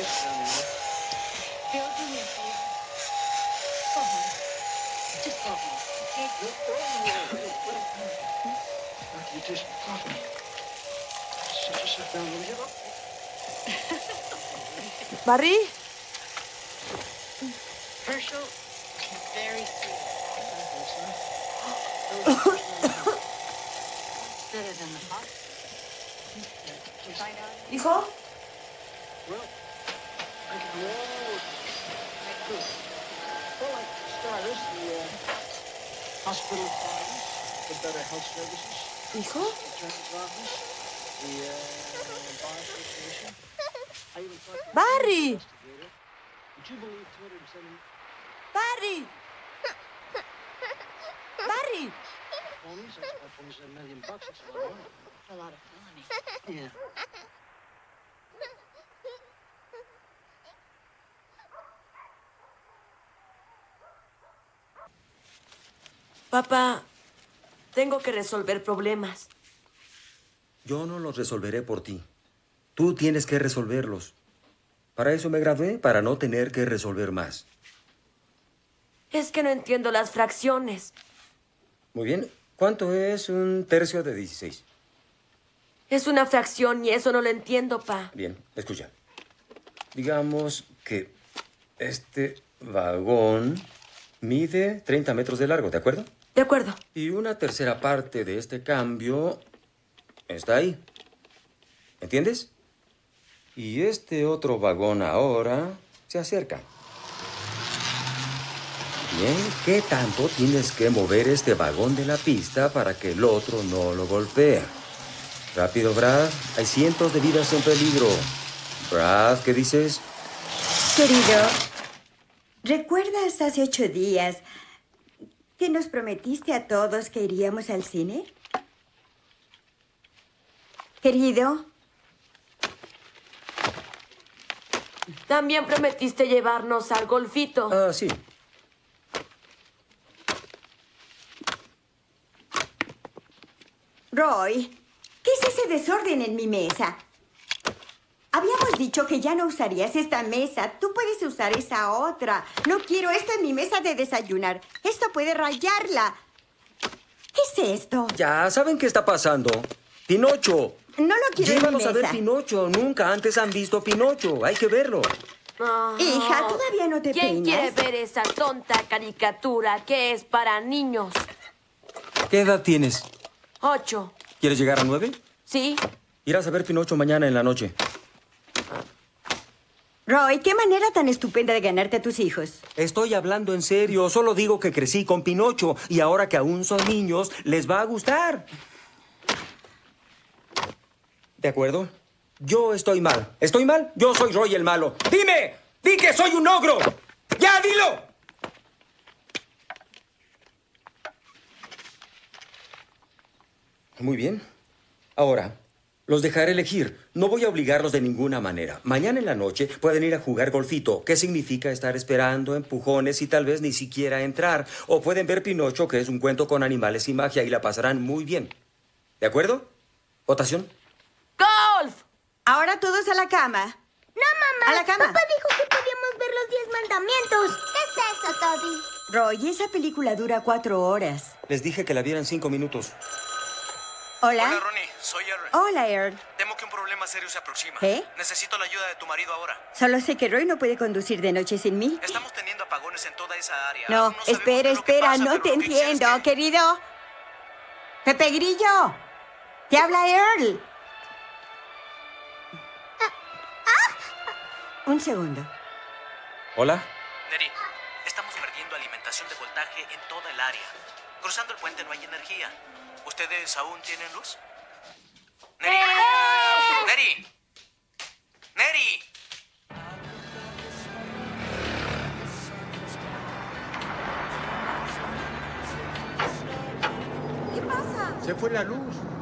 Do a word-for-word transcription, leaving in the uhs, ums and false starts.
Bill, do me a favor. Go home. Just go home, okay? After you taste my coffee, sit yourself down and get up. Barry? Herschel, you're very sweet. Better than the pot. ¿Hijo? Well, I can do all like this. Well, like for starters, the uh, hospital funds, the better health services, ¿Hijo? the attorney's office, the uh, bar association. I even thought the Barry! investigator. Would you believe two hundred seventy Barry! Barry! ponies? That's about almost a million bucks. That's a lot of money. A lot of felony. Yeah. Papá, tengo que resolver problemas. Yo no los resolveré por ti. Tú tienes que resolverlos. Para eso me gradué, para no tener que resolver más. Es que no entiendo las fracciones. Muy bien. ¿Cuánto es un tercio de dieciséis? Es una fracción y eso no lo entiendo, pa. Bien, escucha. Digamos que este vagón mide treinta metros de largo, ¿de acuerdo? De acuerdo. Y una tercera parte de este cambio está ahí. ¿Entiendes? Y este otro vagón ahora se acerca. Bien, ¿qué tanto tienes que mover este vagón de la pista para que el otro no lo golpee? Rápido, Brad. Hay cientos de vidas en peligro. Brad, ¿qué dices? Querido, ¿recuerdas hace ocho días que nos prometiste a todos que iríamos al cine? Querido. También prometiste llevarnos al golfito. Ah, sí. Roy, ¿qué es ese desorden en mi mesa? Habíamos dicho que ya no usarías esta mesa. Tú puedes usar esa otra. No quiero esto en mi mesa de desayunar. Esto puede rayarla. ¿Qué es esto? Ya, ¿saben qué está pasando? ¡Pinocho! No lo quiero en mi Llévalos a ver mesa. Pinocho. Nunca antes han visto Pinocho. Hay que verlo. Ah. Hija, ¿todavía no te ¿Quién peinas? quiere ver esa tonta caricatura que es para niños? ¿Qué edad tienes? Ocho. ¿Quieres llegar a nueve? ¿Sí? Irás a ver Pinocho mañana en la noche. Roy, qué manera tan estupenda de ganarte a tus hijos. Estoy hablando en serio. Solo digo que crecí con Pinocho y ahora que aún son niños, les va a gustar. ¿De acuerdo? Yo estoy mal. ¿Estoy mal? Yo soy Roy el malo. ¡Dime! ¡Di que soy un ogro! ¡Ya, dilo! Muy bien. Ahora, los dejaré elegir. No voy a obligarlos de ninguna manera. Mañana en la noche pueden ir a jugar golfito. ¿Qué significa estar esperando empujones y tal vez ni siquiera entrar? O pueden ver Pinocho, que es un cuento con animales y magia, y la pasarán muy bien. ¿De acuerdo? ¿Votación? ¡Golf! Ahora todos a la cama. No, mamá. A la cama. Papá dijo que podíamos ver los diez mandamientos. ¿Qué es eso, Toby? Roy, esa película dura cuatro horas. Les dije que la vieran cinco minutos. Hola. Hola, Ronnie. Soy Earl. Hola, Earl. Temo que un problema serio se aproxima. ¿Eh? Necesito la ayuda de tu marido ahora. Solo sé que Roy no puede conducir de noche sin mí. Estamos teniendo apagones en toda esa área. No, Aún no sabemos espera, qué es lo que espera, pasa, no pero te lo que sé es entiendo, que- querido. Pepe Grillo, te habla Earl. Un segundo. ¿Hola? Neri, estamos perdiendo alimentación de voltaje en toda el área. Cruzando el puente no hay energía. ¿Ustedes aún tienen luz? ¡Neri! ¡Neri! ¡Neri! ¿Qué pasa? Se fue la luz.